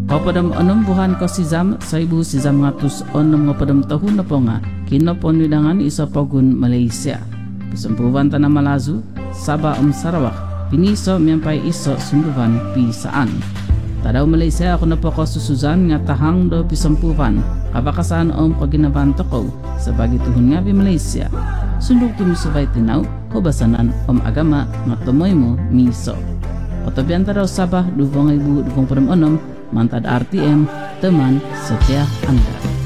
Kapadam 6 kasizam 1906 ngapadam tahun na po nga kinopon widangan isa pagun Malaysia. Kesempuhan tanah Malazu Sabah Sarawak piniso miyampai iso sunduvan pisaan. Tadaw Malaysia ako na po susuzan nga tahang do pisampuhan kabakasan kaginaban toko sebagai tuhun nga pi Malaysia. Sunduk tumisubay tinaw kobasanan agama nga tumoy mo miso. Otobian tadaw Sabah 2026 mantad RTM teman setia Anda.